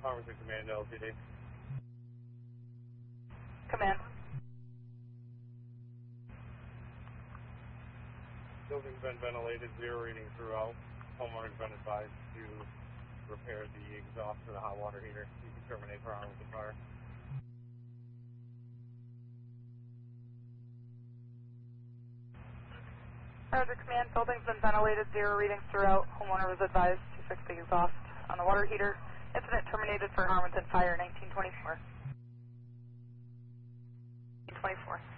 Farmington Command LTD. Command. Building's been ventilated, zero reading throughout. Homeowner's been advised to repair the exhaust for the hot water heater. You can terminate for Arlington Fire. Roger, Command. Building's been ventilated, zero readings throughout. Homeowner was advised to fix the exhaust on the water heater. Incident terminated for Harmonton Fire 1924. 1924.